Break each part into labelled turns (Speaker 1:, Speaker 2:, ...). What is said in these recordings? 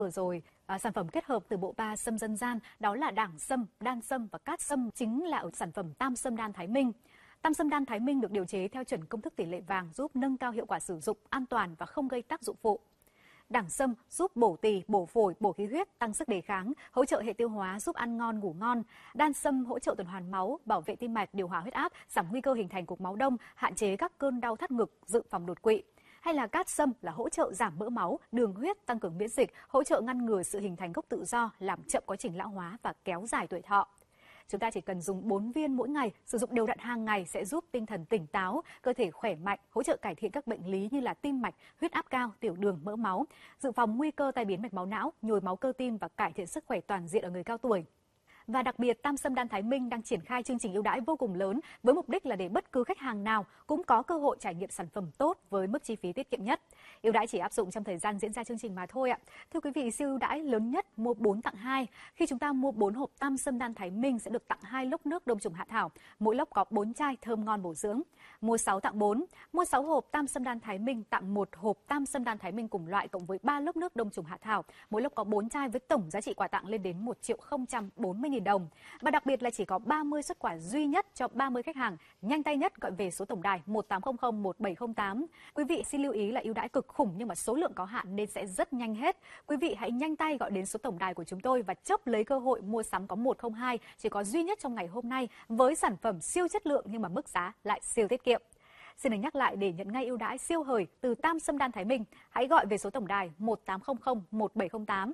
Speaker 1: Vừa rồi, sản phẩm kết hợp từ bộ ba sâm dân gian đó là đảng sâm, đan sâm và cát sâm chính là sản phẩm tam sâm đan Thái Minh. Tam sâm đan Thái Minh được điều chế theo chuẩn công thức tỷ lệ vàng giúp nâng cao hiệu quả sử dụng, an toàn và không gây tác dụng phụ. Đảng sâm giúp bổ tỳ, bổ phổi, bổ khí huyết, tăng sức đề kháng, hỗ trợ hệ tiêu hóa, giúp ăn ngon ngủ ngon. Đan sâm hỗ trợ tuần hoàn máu, bảo vệ tim mạch, điều hòa huyết áp, giảm nguy cơ hình thành cục máu đông, hạn chế các cơn đau thắt ngực, dự phòng đột quỵ. Hay là cát sâm là hỗ trợ giảm mỡ máu, đường huyết, tăng cường miễn dịch, hỗ trợ ngăn ngừa sự hình thành gốc tự do, làm chậm quá trình lão hóa và kéo dài tuổi thọ. Chúng ta chỉ cần dùng 4 viên mỗi ngày, sử dụng đều đặn hàng ngày sẽ giúp tinh thần tỉnh táo, cơ thể khỏe mạnh, hỗ trợ cải thiện các bệnh lý như là tim mạch, huyết áp cao, tiểu đường, mỡ máu, dự phòng nguy cơ tai biến mạch máu não, nhồi máu cơ tim và cải thiện sức khỏe toàn diện ở người cao tuổi. Và đặc biệt, Tam Sâm Đan Thái Minh đang triển khai chương trình ưu đãi vô cùng lớn với mục đích là để bất cứ khách hàng nào cũng có cơ hội trải nghiệm sản phẩm tốt với mức chi phí tiết kiệm nhất. Ưu đãi chỉ áp dụng trong thời gian diễn ra chương trình mà thôi ạ. Thưa quý vị, siêu ưu đãi lớn nhất mua 4 tặng 2. Khi chúng ta mua 4 hộp Tam Sâm Đan Thái Minh sẽ được tặng 2 lốc nước đông trùng hạ thảo, mỗi lốc có 4 chai thơm ngon bổ dưỡng. Mua 6 tặng 4, mua 6 hộp Tam Sâm Đan Thái Minh tặng 1 hộp Tam Sâm Đan Thái Minh cùng loại cộng với 3 lốc nước đông trùng hạ thảo, mỗi lốc có 4 chai với tổng giá trị quà tặng lên đến 1.040.000 đồng. Và đặc biệt là chỉ có 30 suất quà duy nhất cho 30 khách hàng nhanh tay nhất gọi về số tổng đài 1800 1708. Quý vị xin lưu ý là ưu đãi cực khủng nhưng mà số lượng có hạn nên sẽ rất nhanh hết. Quý vị hãy nhanh tay gọi đến số tổng đài của chúng tôi và chớp lấy cơ hội mua sắm có 102 chỉ có duy nhất trong ngày hôm nay với sản phẩm siêu chất lượng nhưng mà mức giá lại siêu tiết kiệm. Xin được nhắc lại để nhận ngay ưu đãi siêu hời từ Tam Sâm Đan Thái Minh, hãy gọi về số tổng đài 1800 1708.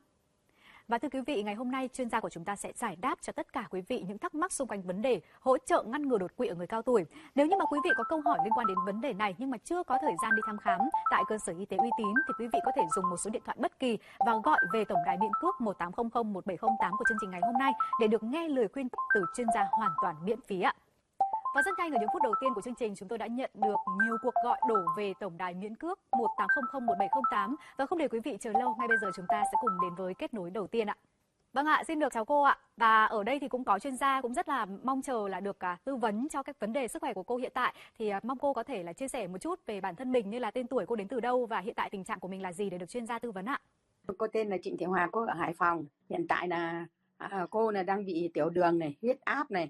Speaker 1: Và thưa quý vị, ngày hôm nay chuyên gia của chúng ta sẽ giải đáp cho tất cả quý vị những thắc mắc xung quanh vấn đề hỗ trợ ngăn ngừa đột quỵ ở người cao tuổi. Nếu như mà quý vị có câu hỏi liên quan đến vấn đề này nhưng mà chưa có thời gian đi thăm khám tại cơ sở y tế uy tín thì quý vị có thể dùng một số điện thoại bất kỳ và gọi về tổng đài miễn cước 1800 1708 của chương trình ngày hôm nay để được nghe lời khuyên từ chuyên gia hoàn toàn miễn phí ạ. Và rất nhanh ở những phút đầu tiên của chương trình, chúng tôi đã nhận được nhiều cuộc gọi đổ về tổng đài miễn cước 1800 1708 và không để quý vị chờ lâu, ngay bây giờ chúng ta sẽ cùng đến với kết nối đầu tiên ạ. Vâng ạ, xin được chào cô ạ. Và ở đây thì cũng có chuyên gia cũng rất là mong chờ là được tư vấn cho các vấn đề sức khỏe của cô hiện tại. Thì mong cô có thể là chia sẻ một chút về bản thân mình như là tên tuổi cô đến từ đâu và hiện tại tình trạng của mình là gì để được chuyên gia tư vấn ạ.
Speaker 2: Cô tên là Trịnh Thị Hòa, cô ở Hải Phòng. Hiện tại là cô là đang bị tiểu đường này, huyết áp này,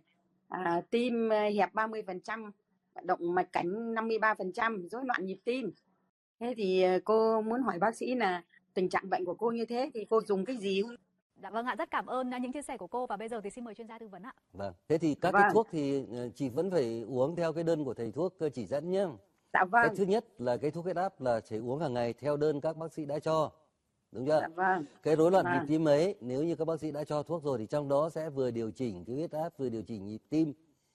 Speaker 2: tim hẹp 30%, động mạch cảnh 53%, rối loạn nhịp tim. Thế thì cô muốn hỏi bác sĩ là tình trạng bệnh của cô như thế thì cô dùng cái gì?
Speaker 1: Dạ vâng ạ, rất cảm ơn những chia sẻ của cô và bây giờ thì xin mời chuyên gia tư vấn ạ.
Speaker 3: Vâng, thế thì các cái thuốc thì chị vẫn phải uống theo cái đơn của thầy thuốc chỉ dẫn nhé.
Speaker 2: Dạ vâng.
Speaker 3: Cái thứ nhất là cái thuốc huyết áp là phải uống hàng ngày theo đơn các bác sĩ đã cho. Đúng chưa?
Speaker 2: Dạ vâng.
Speaker 3: Cái rối loạn nhịp tim ấy, nếu như các bác sĩ đã cho thuốc rồi thì trong đó sẽ vừa điều chỉnh cái huyết áp vừa điều chỉnh nhịp tim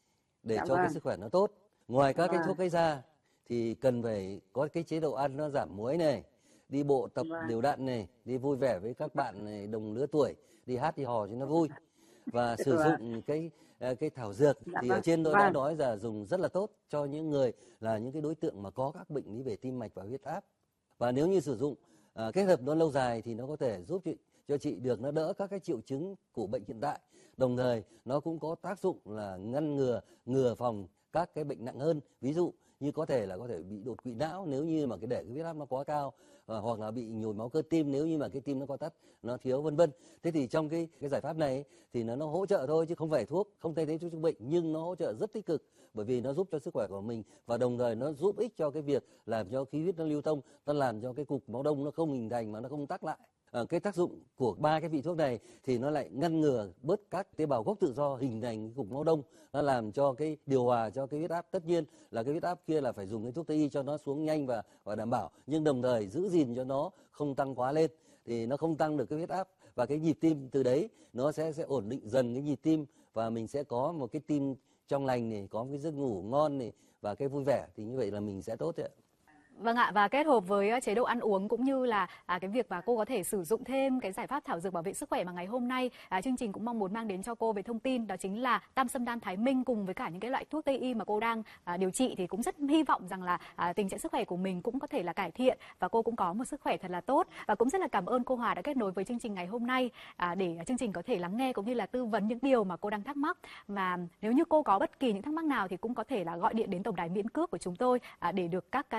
Speaker 3: để cho cái sức khỏe nó tốt. Ngoài các cái thuốc ấy ra thì cần phải có cái chế độ ăn nó giảm muối này, đi bộ tập đều đặn này, đi vui vẻ với các bạn này, đồng lứa tuổi, đi hát đi hò cho nó vui. Và sử dụng cái thảo dược thì ở trên tôi đã nói là dùng rất là tốt cho những người là những cái đối tượng mà có các bệnh lý về tim mạch và huyết áp. Và nếu như sử dụng kết hợp nó lâu dài thì nó có thể giúp cho chị được nó đỡ các cái triệu chứng của bệnh hiện tại. Đồng thời nó cũng có tác dụng là ngăn ngừa phòng các cái bệnh nặng hơn. Ví dụ như có thể bị đột quỵ não nếu như mà cái huyết áp nó quá cao, hoặc là bị nhồi máu cơ tim nếu như mà cái tim nó có tắc, nó thiếu vân vân. Thế thì trong cái giải pháp này thì nó hỗ trợ thôi chứ không phải thuốc, không thay thế thuốc chữa bệnh, nhưng nó hỗ trợ rất tích cực bởi vì nó giúp cho sức khỏe của mình và đồng thời nó giúp ích cho cái việc làm cho khí huyết nó lưu thông, nó làm cho cái cục máu đông nó không hình thành mà nó không tắc lại. Cái tác dụng của ba cái vị thuốc này thì nó lại ngăn ngừa bớt các tế bào gốc tự do hình thành cục máu đông, nó làm cho cái điều hòa cho cái huyết áp. Tất nhiên là cái huyết áp kia là phải dùng cái thuốc Tây y cho nó xuống nhanh và đảm bảo, nhưng đồng thời giữ gìn cho nó không tăng quá lên thì nó không tăng được cái huyết áp và cái nhịp tim từ đấy nó sẽ ổn định dần cái nhịp tim và mình sẽ có một cái tim trong lành này, có cái giấc ngủ ngon này và cái vui vẻ thì như vậy là mình sẽ tốt đấy.
Speaker 1: Vâng ạ, và kết hợp với chế độ ăn uống cũng như là cái việc mà cô có thể sử dụng thêm cái giải pháp thảo dược bảo vệ sức khỏe mà ngày hôm nay chương trình cũng mong muốn mang đến cho cô về thông tin, đó chính là Tam Sâm Đan Thái Minh cùng với cả những cái loại thuốc Tây y mà cô đang điều trị thì cũng rất hy vọng rằng là tình trạng sức khỏe của mình cũng có thể là cải thiện và cô cũng có một sức khỏe thật là tốt. Và cũng rất là cảm ơn cô Hòa đã kết nối với chương trình ngày hôm nay để chương trình có thể lắng nghe cũng như là tư vấn những điều mà cô đang thắc mắc. Và nếu như cô có bất kỳ những thắc mắc nào thì cũng có thể là gọi điện đến tổng đài miễn cước của chúng tôi để được các dược sĩ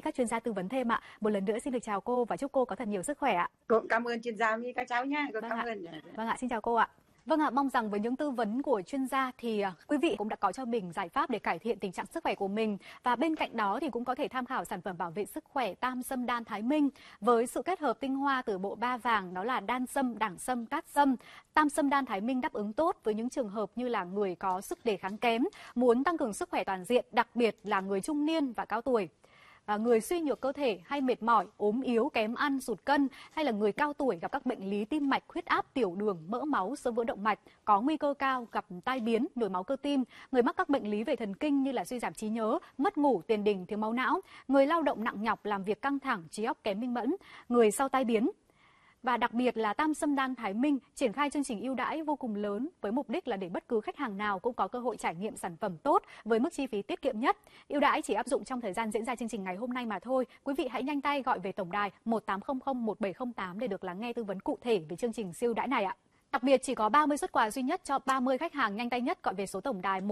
Speaker 1: các chuyên gia tư vấn thêm ạ. Một lần nữa xin được chào cô và chúc cô có thật nhiều sức khỏe ạ.
Speaker 2: Cô cảm ơn chuyên gia My các cháu nhé. Cô cảm ơn.
Speaker 1: Vâng ạ, xin chào cô ạ. Vâng ạ, mong rằng với những tư vấn của chuyên gia thì quý vị cũng đã có cho mình giải pháp để cải thiện tình trạng sức khỏe của mình. Và bên cạnh đó thì cũng có thể tham khảo sản phẩm bảo vệ sức khỏe Tam Sâm Đan Thái Minh với sự kết hợp tinh hoa từ bộ ba vàng, đó là đan sâm, đẳng sâm, cát sâm. Tam Sâm Đan Thái Minh đáp ứng tốt với những trường hợp như là người có sức đề kháng kém, muốn tăng cường sức khỏe toàn diện, đặc biệt là người trung niên và cao tuổi. Người suy nhược cơ thể hay mệt mỏi, ốm yếu, kém ăn, sụt cân, hay là người cao tuổi gặp các bệnh lý tim mạch, huyết áp, tiểu đường, mỡ máu, xơ vữa động mạch, có nguy cơ cao gặp tai biến, nhồi máu cơ tim, người mắc các bệnh lý về thần kinh như là suy giảm trí nhớ, mất ngủ, tiền đình, thiếu máu não, người lao động nặng nhọc, làm việc căng thẳng, trí óc kém minh mẫn, người sau tai biến. Và đặc biệt là Tam Sâm Đan Thái Minh triển khai chương trình ưu đãi vô cùng lớn với mục đích là để bất cứ khách hàng nào cũng có cơ hội trải nghiệm sản phẩm tốt với mức chi phí tiết kiệm nhất. Ưu đãi chỉ áp dụng trong thời gian diễn ra chương trình ngày hôm nay mà thôi. Quý vị hãy nhanh tay gọi về tổng đài 18001708 để được lắng nghe tư vấn cụ thể về chương trình siêu đãi này ạ. Đặc biệt chỉ có 30 suất quà duy nhất cho 30 khách hàng nhanh tay nhất gọi về số tổng đài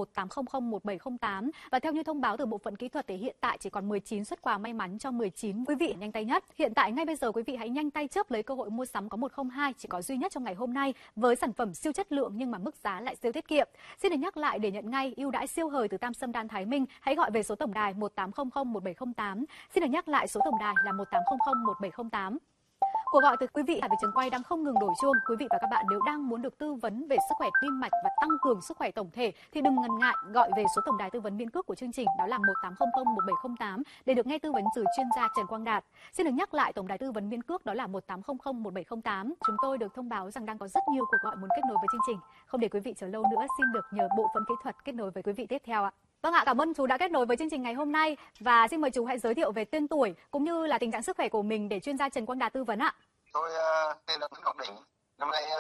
Speaker 1: 18001708. Và theo như thông báo từ bộ phận kỹ thuật thì hiện tại chỉ còn 19 suất quà may mắn cho 19 quý vị nhanh tay nhất. Hiện tại ngay bây giờ quý vị hãy nhanh tay chớp lấy cơ hội mua sắm có 102 chỉ có duy nhất trong ngày hôm nay với sản phẩm siêu chất lượng nhưng mà mức giá lại siêu tiết kiệm. Xin được nhắc lại để nhận ngay ưu đãi siêu hời từ Tam Sâm Đan Thái Minh, hãy gọi về số tổng đài 18001708. Xin được nhắc lại số tổng đài là 18001708. Cuộc gọi từ quý vị về trường quay đang không ngừng đổ chuông. Quý vị và các bạn nếu đang muốn được tư vấn về sức khỏe tim mạch và tăng cường sức khỏe tổng thể thì đừng ngần ngại gọi về số tổng đài tư vấn miễn cước của chương trình, đó là 18001708 để được nghe tư vấn từ chuyên gia Trần Quang Đạt. Xin được nhắc lại tổng đài tư vấn miễn cước đó là 18001708. Chúng tôi được thông báo rằng đang có rất nhiều cuộc gọi muốn kết nối với chương trình. Không để quý vị chờ lâu nữa, xin được nhờ bộ phận kỹ thuật kết nối với quý vị tiếp theo ạ. Vâng ạ, cảm ơn chú đã kết nối với chương trình ngày hôm nay và xin mời chú hãy giới thiệu về tên tuổi cũng như là tình trạng sức khỏe của mình để chuyên gia Trần Quang Đạt tư vấn ạ.
Speaker 4: Tôi tên là Nguyễn Ngọc Đỉnh, năm nay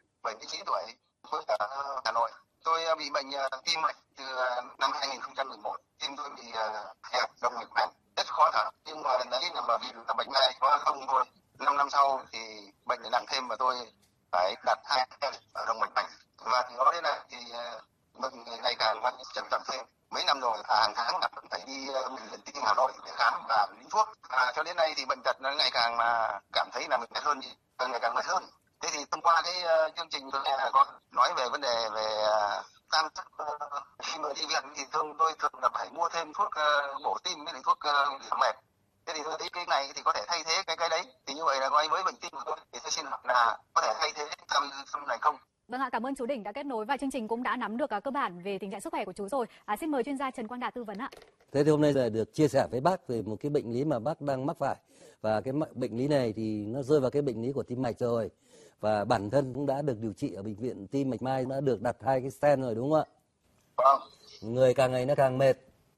Speaker 4: 79 tuổi, quê ở Hà Nội. Tôi bị bệnh tim mạch từ năm 2011. Tim tôi bị hẹp động mạch vành, rất khó thở. Nhưng mà đấy là vì bệnh này có không thôi. 5 năm sau thì bệnh nặng thêm và tôi phải đặt 2 stent ở động mạch vành. Và từ đó đến nay thì bệnh ngày càng trầm trọng thêm. Mấy năm rồi hàng tháng là phải đi bệnh viện tim Hà Nội để khám và lấy thuốc. Cho đến nay thì bệnh tật nó ngày càng mà cảm thấy là mình mệt hơn, ngày càng mệt hơn. Thế thì thông qua cái chương trình tôi có nói về vấn đề về tam sắc. Khi mà đi viện thì tôi thường là phải mua thêm thuốc bổ tim với thuốc giảm mệt. Thế thì tôi thấy cái này thì có thể thay thế cái đấy. Thì như vậy là coi với bệnh tim của tôi thì tôi xin hỏi là có thể thay thế tam này không?
Speaker 1: Vâng ạ, cảm ơn chú Đỉnh đã kết nối và chương trình cũng đã nắm được cơ bản về tình trạng sức khỏe của chú rồi. Xin mời chuyên gia Trần Quang Đạt tư vấn ạ.
Speaker 3: Thế thì hôm nay là được chia sẻ với bác về một cái bệnh lý mà bác đang mắc phải. Và cái bệnh lý này thì nó rơi vào cái bệnh lý của tim mạch rồi. Và bản thân cũng đã được điều trị ở bệnh viện Tim Mạch Mai, đã được đặt 2 cái stent rồi đúng không ạ?
Speaker 4: Vâng.
Speaker 3: Người càng ngày nó càng mệt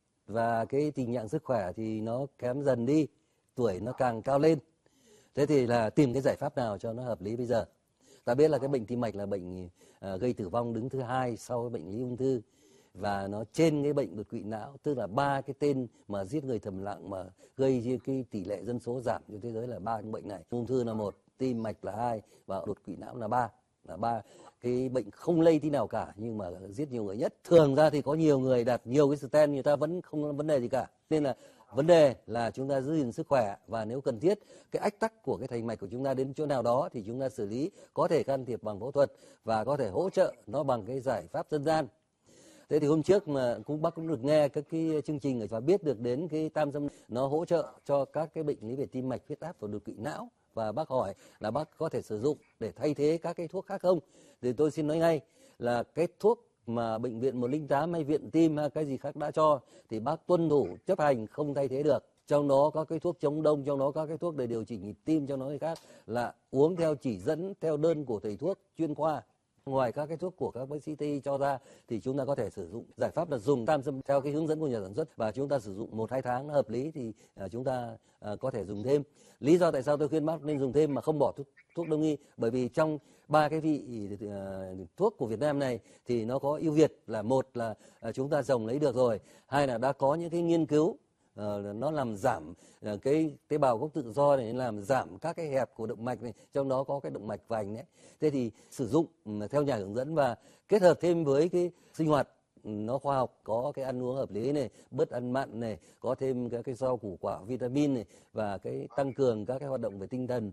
Speaker 3: và cái tình trạng sức khỏe thì nó kém dần đi, tuổi nó càng cao lên. Thế thì là tìm cái giải pháp nào cho nó hợp lý bây giờ. Ta biết là cái bệnh tim mạch là bệnh gây tử vong đứng thứ 2 sau cái bệnh lý ung thư. Và nó trên cái bệnh đột quỵ não, tức là 3 cái tên mà giết người thầm lặng mà gây cái tỷ lệ dân số giảm trên thế giới là 3 cái bệnh này. Ung thư là 1, tim mạch là 2 và đột quỵ não là 3. Là 3 cái bệnh không lây tí nào cả nhưng mà giết nhiều người nhất. Thường ra thì có nhiều người đặt nhiều cái stent người ta vẫn không có vấn đề gì cả. Nên là vấn đề là chúng ta giữ gìn sức khỏe và nếu cần thiết cái ách tắc của cái thành mạch của chúng ta đến chỗ nào đó thì chúng ta xử lý, có thể can thiệp bằng phẫu thuật và có thể hỗ trợ nó bằng cái giải pháp dân gian. Thế thì hôm trước mà bác cũng được nghe các cái chương trình và biết được đến cái Tam Sâm nó hỗ trợ cho các cái bệnh lý về tim mạch, huyết áp và đột quỵ não. Và bác hỏi là bác có thể sử dụng để thay thế các cái thuốc khác không? Thì tôi xin nói ngay là cái thuốc mà bệnh viện 108 hay viện tim hay cái gì khác đã cho thì bác tuân thủ chấp hành không thay thế được. Trong đó có cái thuốc chống đông, trong đó có cái thuốc để điều chỉnh nhịp tim, trong đó cái khác là uống theo chỉ dẫn, theo đơn của thầy thuốc chuyên khoa. Ngoài các cái thuốc của các bác sĩ Tây y cho ra thì chúng ta có thể sử dụng giải pháp là dùng Tam Sâm theo cái hướng dẫn của nhà sản xuất và chúng ta sử dụng 1-2 tháng hợp lý thì chúng ta có thể dùng thêm. Lý do tại sao tôi khuyên bác nên dùng thêm mà không bỏ thuốc đông y, bởi vì trong 3 cái vị thuốc của Việt Nam này thì nó có ưu việt là 1 là chúng ta trồng lấy được rồi, 2 là đã có những cái nghiên cứu nó làm giảm cái tế bào gốc tự do này, làm giảm các cái hẹp của động mạch này, trong đó có cái động mạch vành đấy. Thế thì sử dụng theo nhà hướng dẫn và kết hợp thêm với cái sinh hoạt nó khoa học, có cái ăn uống hợp lý này, bớt ăn mặn này, có thêm các cái rau củ quả, vitamin này, và cái tăng cường các cái hoạt động về tinh thần,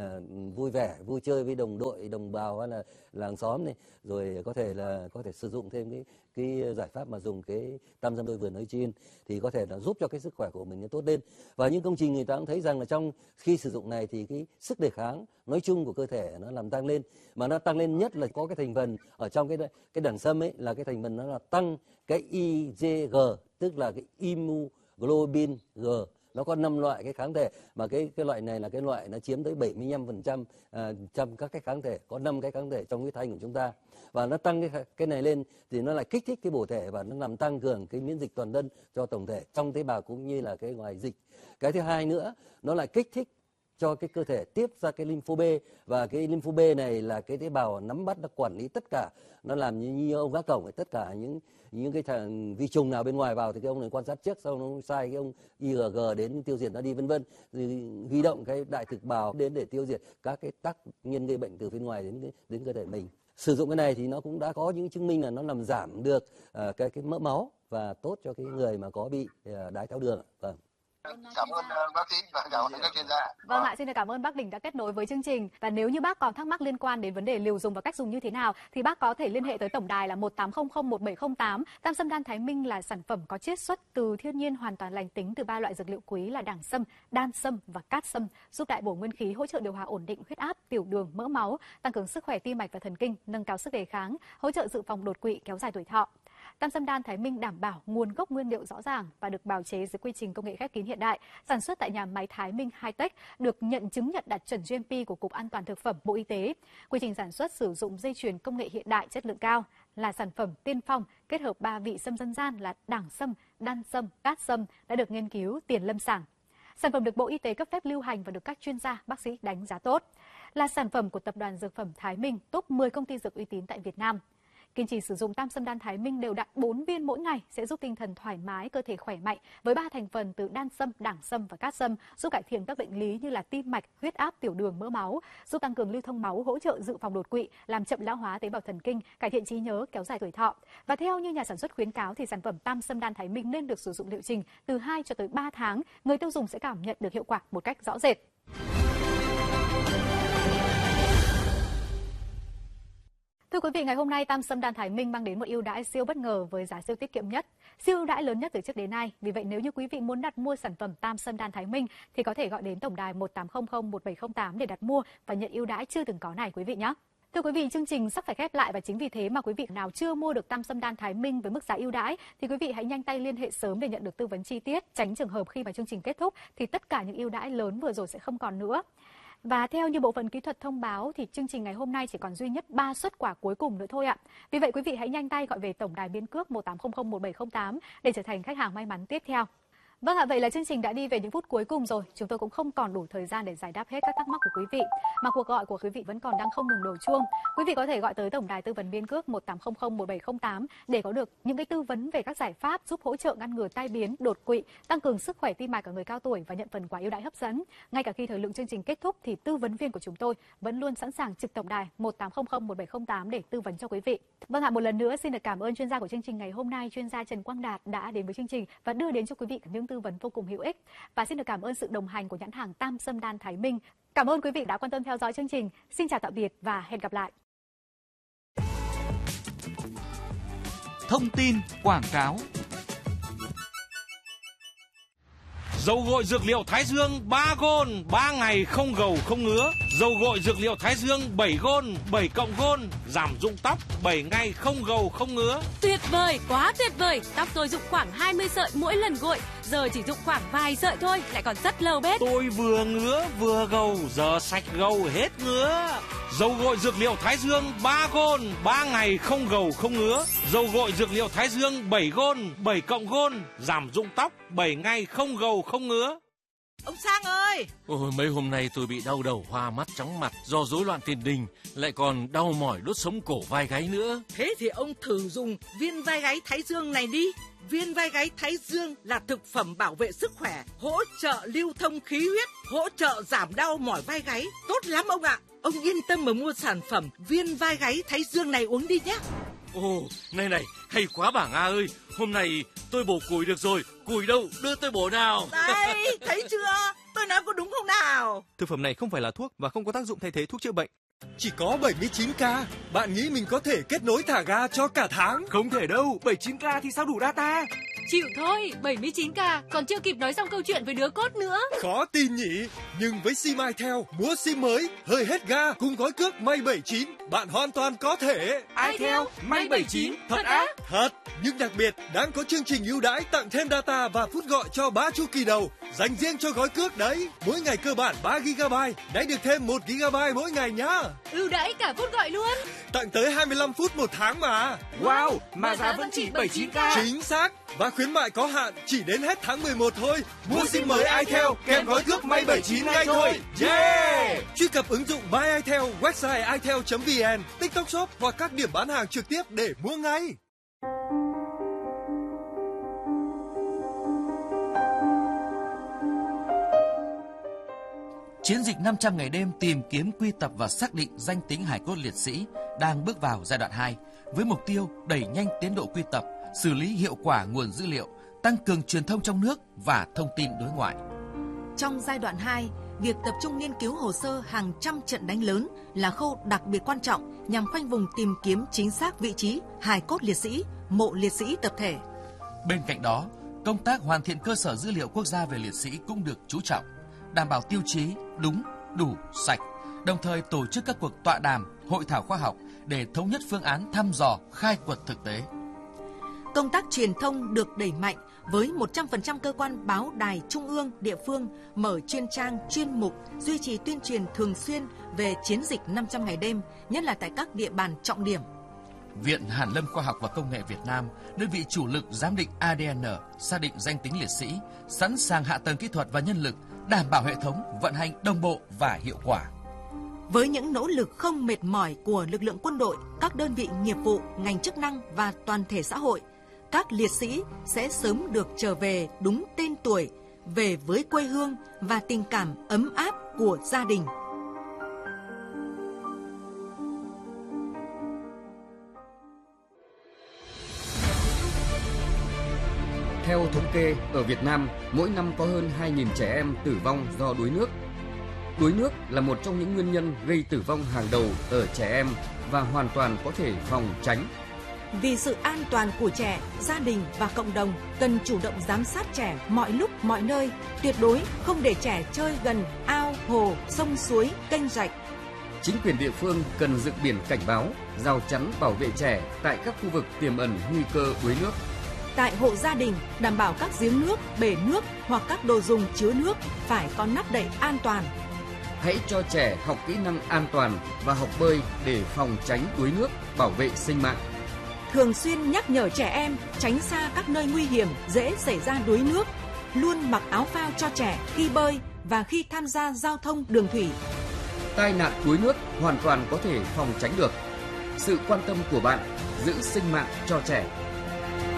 Speaker 3: vui vẻ, vui chơi với đồng đội, đồng bào hay là làng xóm này, rồi có thể sử dụng thêm cái giải pháp mà dùng cái tam dâm đôi vừa nói trên thì có thể là giúp cho cái sức khỏe của mình nó tốt lên. Và những công trình người ta cũng thấy rằng là trong khi sử dụng này thì cái sức đề kháng nói chung của cơ thể nó làm tăng lên, mà nó tăng lên nhất là có cái thành phần ở trong cái đàn sâm ấy, là cái thành phần nó là tăng cái IgG, tức là cái immunoglobulin G. Nó có 5 loại cái kháng thể, mà cái loại này là cái loại nó chiếm tới 75% trong các cái kháng thể, có 5 cái kháng thể trong huyết thanh của chúng ta. Và nó tăng cái này lên thì nó lại kích thích cái bổ thể và nó làm tăng cường cái miễn dịch toàn thân cho tổng thể trong tế bào cũng như là cái ngoài dịch. Cái thứ hai nữa, nó lại kích thích cho cái cơ thể tiếp ra cái lympho B, và cái lympho B này là cái tế bào nắm bắt, nó quản lý tất cả, nó làm như ông gác cổng, tất cả những cái thằng vi trùng nào bên ngoài vào thì cái ông này quan sát trước, sau nó sai cái ông IgG đến tiêu diệt nó đi, vân vân, huy động cái đại thực bào đến để tiêu diệt các cái tác nhân gây bệnh từ bên ngoài đến cơ thể mình. Sử dụng cái này thì nó cũng đã có những chứng minh là nó làm giảm được cái mỡ máu và tốt cho cái người mà có bị đái tháo đường. Vâng.
Speaker 4: Cảm ơn bác sĩ và cảm ơn các chuyên gia.
Speaker 1: Vâng ạ, xin cảm ơn bác Đình đã kết nối với chương trình. Và nếu như bác còn thắc mắc liên quan đến vấn đề liều dùng và cách dùng như thế nào thì bác có thể liên hệ tới tổng đài là 18001708. Tam Sâm Đan Thái Minh là sản phẩm có chiết xuất từ thiên nhiên, hoàn toàn lành tính từ 3 loại dược liệu quý là đảng sâm, đan sâm và cát sâm, giúp đại bổ nguyên khí, hỗ trợ điều hòa ổn định huyết áp, tiểu đường, mỡ máu, tăng cường sức khỏe tim mạch và thần kinh, nâng cao sức đề kháng, hỗ trợ dự phòng đột quỵ, kéo dài tuổi thọ. Tam Sâm Đan Thái Minh đảm bảo nguồn gốc nguyên liệu rõ ràng và được bào chế dưới quy trình công nghệ khép kín hiện đại, sản xuất tại nhà máy Thái Minh Hightech, được chứng nhận đạt chuẩn GMP của Cục An toàn Thực phẩm Bộ Y tế. Quy trình sản xuất sử dụng dây chuyền công nghệ hiện đại, chất lượng cao, là sản phẩm tiên phong kết hợp 3 vị sâm dân gian là đảng sâm, đan sâm, cát sâm đã được nghiên cứu tiền lâm sàng. Sản phẩm được Bộ Y tế cấp phép lưu hành và được các chuyên gia, bác sĩ đánh giá tốt. Là sản phẩm của Tập đoàn Dược phẩm Thái Minh, top 10 công ty dược uy tín tại Việt Nam. Kiên trì sử dụng Tam Sâm Đan Thái Minh đều đặn 4 viên mỗi ngày sẽ giúp tinh thần thoải mái, cơ thể khỏe mạnh với 3 thành phần từ đan sâm, đảng sâm và cát sâm, giúp cải thiện các bệnh lý như là tim mạch, huyết áp, tiểu đường, mỡ máu, giúp tăng cường lưu thông máu, hỗ trợ dự phòng đột quỵ, làm chậm lão hóa tế bào thần kinh, cải thiện trí nhớ, kéo dài tuổi thọ. Và theo như nhà sản xuất khuyến cáo thì sản phẩm Tam Sâm Đan Thái Minh nên được sử dụng liệu trình từ 2 cho tới 3 tháng, người tiêu dùng sẽ cảm nhận được hiệu quả một cách rõ rệt. Thưa quý vị, ngày hôm nay Tam Sâm Đan Thái Minh mang đến một ưu đãi siêu bất ngờ với giá siêu tiết kiệm nhất, siêu ưu đãi lớn nhất từ trước đến nay. Vì vậy nếu như quý vị muốn đặt mua sản phẩm Tam Sâm Đan Thái Minh thì có thể gọi đến tổng đài 18001708 để đặt mua và nhận ưu đãi chưa từng có này quý vị nhé. Thưa quý vị, chương trình sắp phải khép lại và chính vì thế mà quý vị nào chưa mua được Tam Sâm Đan Thái Minh với mức giá ưu đãi thì quý vị hãy nhanh tay liên hệ sớm để nhận được tư vấn chi tiết, tránh trường hợp khi mà chương trình kết thúc thì tất cả những ưu đãi lớn vừa rồi sẽ không còn nữa. Và theo như bộ phận kỹ thuật thông báo thì chương trình ngày hôm nay chỉ còn duy nhất 3 suất quà cuối cùng nữa thôi ạ. Vì vậy quý vị hãy nhanh tay gọi về tổng đài biên cước 18001708 để trở thành khách hàng may mắn tiếp theo. Vâng ạ, vậy là chương trình đã đi về những phút cuối cùng rồi. Chúng tôi cũng không còn đủ thời gian để giải đáp hết các thắc mắc của quý vị. Mà cuộc gọi của quý vị vẫn còn đang không ngừng đổ chuông. Quý vị có thể gọi tới tổng đài tư vấn biên cước 18001708 để có được những cái tư vấn về các giải pháp giúp hỗ trợ ngăn ngừa tai biến, đột quỵ, tăng cường sức khỏe tim mạch ở người cao tuổi và nhận phần quà ưu đãi hấp dẫn. Ngay cả khi thời lượng chương trình kết thúc thì tư vấn viên của chúng tôi vẫn luôn sẵn sàng trực tổng đài 18001708 để tư vấn cho quý vị. Vâng ạ, một lần nữa xin được cảm ơn chuyên gia của chương trình ngày hôm nay, chuyên gia Trần Quang Đạt đã đến với chương trình và đưa đến cho quý vị những tư vấn vô cùng hữu ích. Và xin được cảm ơn sự đồng hành của nhãn hàng Tam Sâm Đan Thái Minh. Cảm ơn quý vị đã quan tâm theo dõi chương trình. Xin chào tạm biệt và hẹn gặp lại.
Speaker 5: Thông tin quảng cáo. Dầu gội dược liệu Thái Dương 3 gôn, 3 ngày không gầu không ngứa. Dầu gội dược liệu Thái Dương 7 gôn, 7 cộng gôn, giảm rụng tóc 7 ngày không gầu không ngứa.
Speaker 6: Tuyệt vời, quá tuyệt vời. Tóc tôi rụng khoảng 20 sợi mỗi lần gội, giờ chỉ rụng khoảng vài sợi thôi, lại còn rất lâu bết.
Speaker 5: Tôi vừa ngứa vừa gầu, giờ sạch gầu hết ngứa. Dầu gội dược liệu Thái Dương 3 gôn, 3 ngày không gầu không ngứa. Dầu gội dược liệu Thái Dương 7 gôn, 7 cộng gôn, giảm rụng tóc 7 ngày không gầu không ngứa.
Speaker 7: Ông Sang ơi!
Speaker 8: Ôi, mấy hôm nay tôi bị đau đầu, hoa mắt, chóng mặt do rối loạn tiền đình, lại còn đau mỏi đốt sống cổ vai gáy nữa.
Speaker 7: Thế thì ông thử dùng viên vai gáy Thái Dương này đi. Viên vai gáy Thái Dương là thực phẩm bảo vệ sức khỏe, hỗ trợ lưu thông khí huyết, hỗ trợ giảm đau mỏi vai gáy. Tốt lắm ông ạ! Ông yên tâm mà mua sản phẩm viên vai gáy Thái Dương này uống đi nhé.
Speaker 8: Ồ, này, hay quá bà Nga ơi. Hôm nay tôi bổ củi được rồi. Củi đâu, đưa tôi bổ nào.
Speaker 7: Đây, thấy chưa? Tôi nói có đúng không nào?
Speaker 9: Thực phẩm này không phải là thuốc và không có tác dụng thay thế thuốc chữa bệnh.
Speaker 10: Chỉ có 79k, bạn nghĩ mình có thể kết nối thả ga cho cả tháng?
Speaker 9: Không thể đâu, 79k thì sao đủ data?
Speaker 6: Chịu thôi, 79k, còn chưa kịp nói xong câu chuyện với đứa cốt nữa.
Speaker 10: Khó tin nhỉ? Nhưng với sim Itel, mua sim mới, hơi hết ga cùng gói cước May 79, bạn hoàn toàn có thể.
Speaker 9: Itel, May 79, thật á?
Speaker 10: Thật, nhưng đặc biệt đang có chương trình ưu đãi tặng thêm data và phút gọi cho 3 chu kỳ đầu, dành riêng cho gói cước đấy. Mỗi ngày cơ bản 3 GB, đấy được thêm 1 GB mỗi ngày nhá.
Speaker 6: Ưu đãi cả phút gọi luôn.
Speaker 10: Tặng tới 25 phút một tháng mà.
Speaker 9: Wow, mà giá vẫn chỉ 79k.
Speaker 10: Chính xác. Và khuyến mại có hạn chỉ đến hết tháng 11 thôi. Mua sim mới Itel kèm gói cước May 79 ngay thôi. Yeah! Truy cập ứng dụng My Itel, website itel.vn, TikTok Shop hoặc các điểm bán hàng trực tiếp để mua ngay.
Speaker 11: Chiến dịch 500 ngày đêm tìm kiếm, quy tập và xác định danh tính hài cốt liệt sĩ đang bước vào giai đoạn 2 với mục tiêu đẩy nhanh tiến độ quy tập, xử lý hiệu quả nguồn dữ liệu, tăng cường truyền thông trong nước và thông tin đối ngoại.
Speaker 12: Trong giai đoạn 2, việc tập trung nghiên cứu hồ sơ hàng trăm trận đánh lớn là khâu đặc biệt quan trọng nhằm khoanh vùng tìm kiếm chính xác vị trí hài cốt liệt sĩ, mộ liệt sĩ tập thể.
Speaker 11: Bên cạnh đó, công tác hoàn thiện cơ sở dữ liệu quốc gia về liệt sĩ cũng được chú trọng, đảm bảo tiêu chí đúng, đủ, sạch, đồng thời tổ chức các cuộc tọa đàm, hội thảo khoa học để thống nhất phương án thăm dò, khai quật thực tế.
Speaker 12: Công tác truyền thông được đẩy mạnh với 100% cơ quan báo đài trung ương, địa phương mở chuyên trang, chuyên mục, duy trì tuyên truyền thường xuyên về chiến dịch 500 ngày đêm, nhất là tại các địa bàn trọng điểm.
Speaker 11: Viện Hàn lâm Khoa học và Công nghệ Việt Nam, đơn vị chủ lực giám định ADN, xác định danh tính liệt sĩ, sẵn sàng hạ tầng kỹ thuật và nhân lực, đảm bảo hệ thống vận hành đồng bộ và hiệu quả.
Speaker 12: Với những nỗ lực không mệt mỏi của lực lượng quân đội, các đơn vị nghiệp vụ, ngành chức năng và toàn thể xã hội, các liệt sĩ sẽ sớm được trở về đúng tên tuổi, về với quê hương và tình cảm ấm áp của gia đình.
Speaker 13: Theo thống kê, ở Việt Nam, mỗi năm có hơn 2.000 trẻ em tử vong do đuối nước. Đuối nước là một trong những nguyên nhân gây tử vong hàng đầu ở trẻ em và hoàn toàn có thể phòng tránh.
Speaker 12: Vì sự an toàn của trẻ, gia đình và cộng đồng cần chủ động giám sát trẻ mọi lúc mọi nơi, tuyệt đối không để trẻ chơi gần ao, hồ, sông suối, kênh rạch.
Speaker 13: Chính quyền địa phương cần dựng biển cảnh báo, rào chắn bảo vệ trẻ tại các khu vực tiềm ẩn nguy cơ đuối nước.
Speaker 12: Tại hộ gia đình, đảm bảo các giếng nước, bể nước hoặc các đồ dùng chứa nước phải có nắp đậy an toàn.
Speaker 13: Hãy cho trẻ học kỹ năng an toàn và học bơi để phòng tránh đuối nước, bảo vệ sinh mạng.
Speaker 12: Thường xuyên nhắc nhở trẻ em tránh xa các nơi nguy hiểm dễ xảy ra đuối nước, luôn mặc áo phao cho trẻ khi bơi và khi tham gia giao thông đường thủy.
Speaker 13: Tai nạn đuối nước hoàn toàn có thể phòng tránh được. Sự quan tâm của bạn giữ sinh mạng cho trẻ.